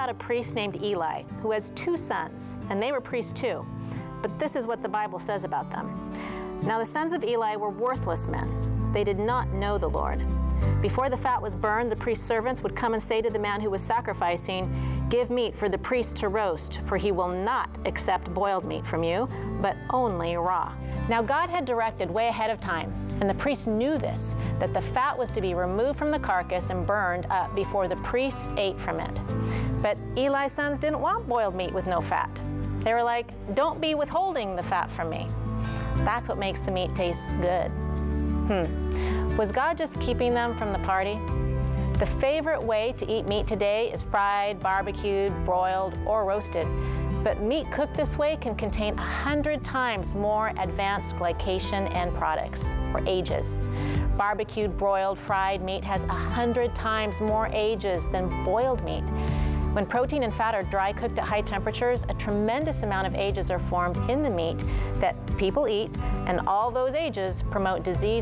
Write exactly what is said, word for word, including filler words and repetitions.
about a priest named Eli who has two sons, and they were priests too. But this is what the Bible says about them. Now the sons of Eli were worthless men. They did not know the Lord. Before the fat was burned, the priest's servants would come and say to the man who was sacrificing, "Give meat for the priest to roast, for he will not accept boiled meat from you, but only raw." Now God had directed way ahead of time, and the priest knew this, that the fat was to be removed from the carcass and burned up before the priests ate from it. But Eli's sons didn't want boiled meat with no fat. They were like, "Don't be withholding the fat from me." That's what makes the meat taste good. Hmm. Was God just keeping them from the party? The favorite way to eat meat today is fried, barbecued, broiled, or roasted. But meat cooked this way can contain a hundred times more advanced glycation end products, or ages. Barbecued, broiled, fried meat has a hundred times more ages than boiled meat. When protein and fat are dry cooked at high temperatures, a tremendous amount of ages are formed in the meat that people eat, and all those ages promote disease